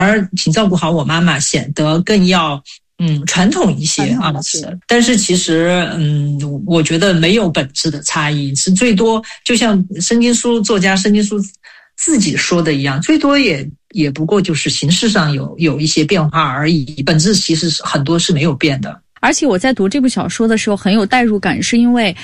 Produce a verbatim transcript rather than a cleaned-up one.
而请照顾好我妈妈显得更要嗯传统一些啊。但是其实嗯我觉得没有本质的差异，是最多就像申经书作家申经书自己说的一样，最多也也不过就是形式上有有一些变化而已，本质其实很多是没有变的。 而且我在读这部小说的时候很有代入感，是因为